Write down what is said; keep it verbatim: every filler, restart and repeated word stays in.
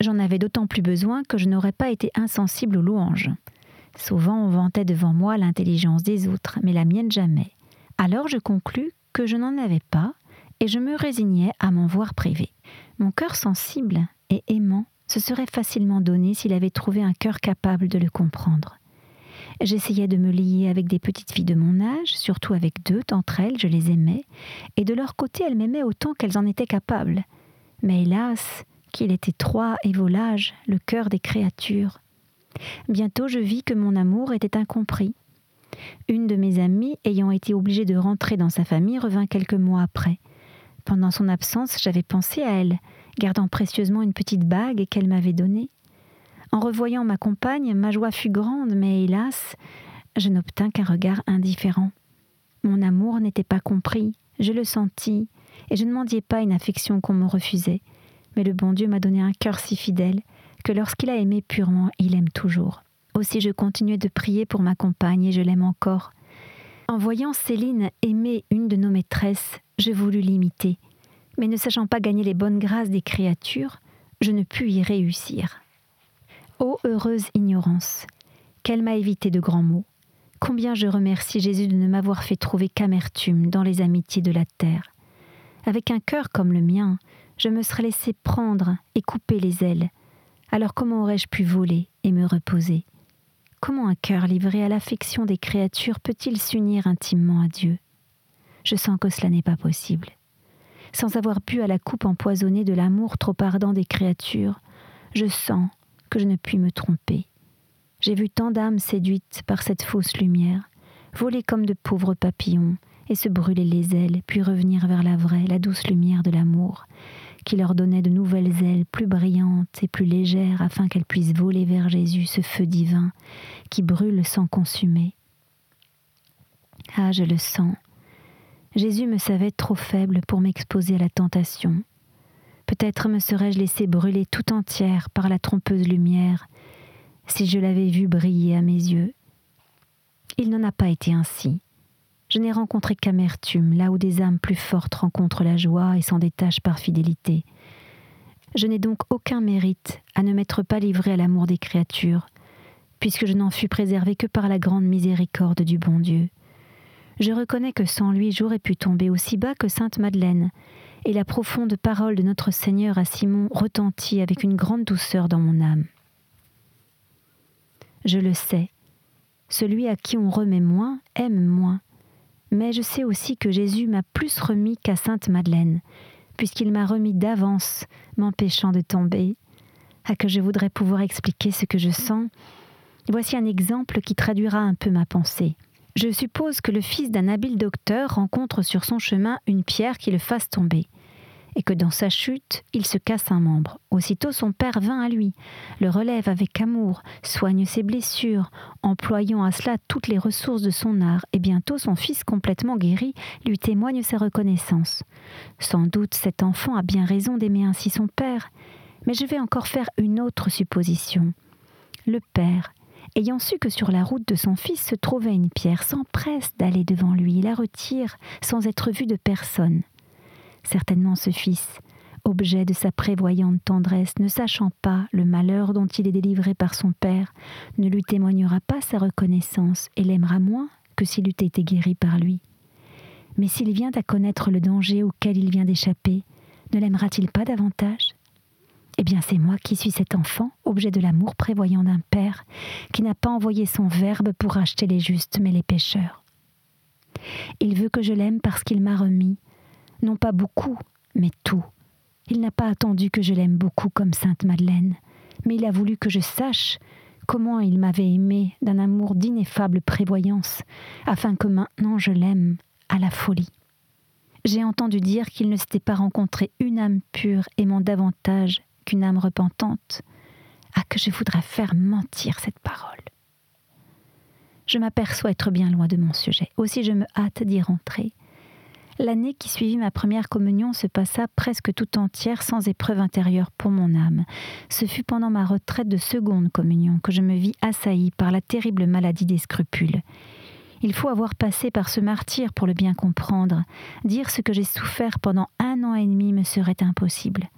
J'en avais d'autant plus besoin que je n'aurais pas été insensible aux louanges. Souvent on vantait devant moi l'intelligence des autres, mais la mienne jamais. Alors je conclus que je n'en avais pas, et je me résignais à m'en voir privé. Mon cœur sensible et aimant se serait facilement donné s'il avait trouvé un cœur capable de le comprendre. J'essayais de me lier avec des petites filles de mon âge, surtout avec deux d'entre elles, je les aimais, et de leur côté elles m'aimaient autant qu'elles en étaient capables. Mais hélas, qu'il était étroit et volage, le cœur des créatures. Bientôt je vis que mon amour était incompris. Une de mes amies, ayant été obligée de rentrer dans sa famille, revint quelques mois après. Pendant son absence, j'avais pensé à elle, gardant précieusement une petite bague qu'elle m'avait donnée. En revoyant ma compagne, ma joie fut grande, mais hélas, je n'obtins qu'un regard indifférent. Mon amour n'était pas compris, je le sentis, et je ne mendiais pas une affection qu'on me refusait. Mais le bon Dieu m'a donné un cœur si fidèle que lorsqu'il a aimé purement, il aime toujours. Aussi je continuais de prier pour ma compagne et je l'aime encore. En voyant Céline aimer une de nos maîtresses, je voulus l'imiter. Mais ne sachant pas gagner les bonnes grâces des créatures, je ne pus y réussir. Ô heureuse ignorance, qu'elle m'a évité de grands maux. Combien je remercie Jésus de ne m'avoir fait trouver qu'amertume dans les amitiés de la terre. Avec un cœur comme le mien, je me serais laissé prendre et couper les ailes. Alors comment aurais-je pu voler et me reposer ? Comment un cœur livré à l'affection des créatures peut-il s'unir intimement à Dieu ? Je sens que cela n'est pas possible. Sans avoir bu à la coupe empoisonnée de l'amour trop ardent des créatures, je sens que je ne puis me tromper. J'ai vu tant d'âmes séduites par cette fausse lumière, voler comme de pauvres papillons et se brûler les ailes, puis revenir vers la vraie, la douce lumière de l'amour, qui leur donnait de nouvelles ailes plus brillantes et plus légères afin qu'elles puissent voler vers Jésus, ce feu divin qui brûle sans consumer. Ah, je le sens. Jésus me savait trop faible pour m'exposer à la tentation. Peut-être me serais-je laissée brûler tout entière par la trompeuse lumière si je l'avais vu briller à mes yeux. Il n'en a pas été ainsi. Je n'ai rencontré qu'amertume, là où des âmes plus fortes rencontrent la joie et s'en détachent par fidélité. Je n'ai donc aucun mérite à ne m'être pas livré à l'amour des créatures, puisque je n'en fus préservé que par la grande miséricorde du bon Dieu. Je reconnais que sans lui, j'aurais pu tomber aussi bas que sainte Madeleine, et la profonde parole de notre Seigneur à Simon retentit avec une grande douceur dans mon âme. Je le sais, celui à qui on remet moins aime moins, mais je sais aussi que Jésus m'a plus remis qu'à sainte Madeleine, puisqu'il m'a remis d'avance, m'empêchant de tomber. À que je voudrais pouvoir expliquer ce que je sens. Voici un exemple qui traduira un peu ma pensée. Je suppose que le fils d'un habile docteur rencontre sur son chemin une pierre qui le fasse tomber, et que dans sa chute, il se casse un membre. Aussitôt son père vint à lui, le relève avec amour, soigne ses blessures, employant à cela toutes les ressources de son art, et bientôt son fils complètement guéri lui témoigne sa reconnaissance. Sans doute cet enfant a bien raison d'aimer ainsi son père, mais je vais encore faire une autre supposition. Le père, ayant su que sur la route de son fils se trouvait une pierre, s'empresse d'aller devant lui, la retire sans être vu de personne. Certainement ce fils, objet de sa prévoyante tendresse, ne sachant pas le malheur dont il est délivré par son père, ne lui témoignera pas sa reconnaissance et l'aimera moins que s'il eût été guéri par lui. Mais s'il vient à connaître le danger auquel il vient d'échapper, ne l'aimera-t-il pas davantage ? Eh bien c'est moi qui suis cet enfant, objet de l'amour prévoyant d'un père, qui n'a pas envoyé son Verbe pour racheter les justes mais les pécheurs. Il veut que je l'aime parce qu'il m'a remis, non pas beaucoup, mais tout. Il n'a pas attendu que je l'aime beaucoup comme sainte Madeleine, mais il a voulu que je sache comment il m'avait aimé d'un amour d'ineffable prévoyance, afin que maintenant je l'aime à la folie. J'ai entendu dire qu'il ne s'était pas rencontré une âme pure aimant davantage qu'une âme repentante. Ah, que je voudrais faire mentir cette parole. Je m'aperçois être bien loin de mon sujet, aussi je me hâte d'y rentrer. L'année qui suivit ma première communion se passa presque tout entière sans épreuve intérieure pour mon âme. Ce fut pendant ma retraite de seconde communion que je me vis assaillie par la terrible maladie des scrupules. Il faut avoir passé par ce martyre pour le bien comprendre. Dire ce que j'ai souffert pendant un an et demi me serait impossible.